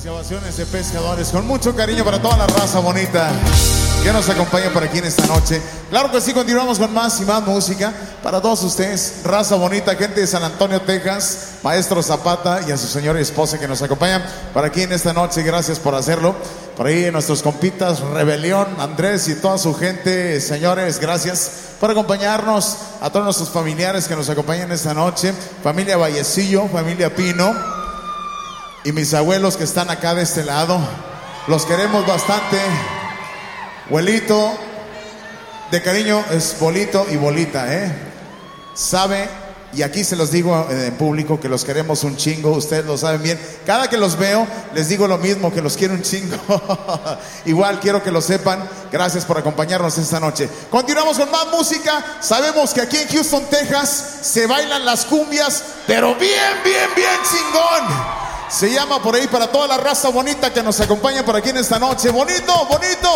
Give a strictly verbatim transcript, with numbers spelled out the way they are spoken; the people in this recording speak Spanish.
las grabaciones de Pescadores, con mucho cariño para toda la raza bonita que nos acompaña por aquí en esta noche. Claro que sí, continuamos con más y más música para todos ustedes, raza bonita, gente de San Antonio, Texas, Maestro Zapata y a su señora y esposa que nos acompañan por aquí en esta noche. Gracias por hacerlo. Por ahí nuestros compitas Rebelión, Andrés y toda su gente, señores, gracias por acompañarnos. A todos nuestros familiares que nos acompañan esta noche, familia Vallecillo, familia Pino y mis abuelos que están acá de este lado, los queremos bastante. Abuelito, de cariño es Bolito y Bolita, ¿eh? Sabe, y aquí se los digo en público, que los queremos un chingo, ustedes lo saben bien. Cada que los veo, les digo lo mismo, que los quiero un chingo. Igual quiero que lo sepan. Gracias por acompañarnos esta noche. Continuamos con más música. Sabemos que aquí en Houston, Texas, se bailan las cumbias, pero bien, bien, bien chingón. Se llama por ahí para toda la raza bonita que nos acompaña por aquí en esta noche. Bonito, bonito.